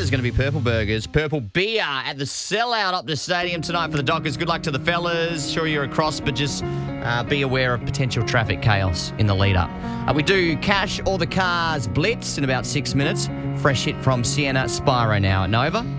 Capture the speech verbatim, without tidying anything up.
is going to be Purple Burgers, Purple Beer at the Sellout Optus Stadium tonight for the Dockers. Good luck to the fellas. Sure you're across, but just uh, be aware of potential traffic chaos in the lead-up. Uh, we do Cash or the Cars Blitz in about six minutes. Fresh hit from Sienna Spyro now at Nova.